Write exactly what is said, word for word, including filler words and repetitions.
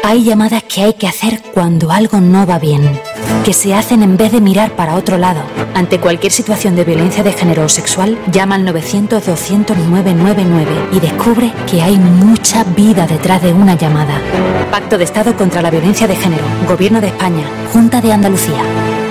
Hay llamadas que hay que hacer cuando algo no va bien, que se hacen en vez de mirar para otro lado. Ante cualquier situación de violencia de género o sexual, llama al novecientos, doscientos, nueve nueve nueve y descubre que hay mucha vida detrás de una llamada. Pacto de Estado contra la Violencia de Género, Gobierno de España, Junta de Andalucía.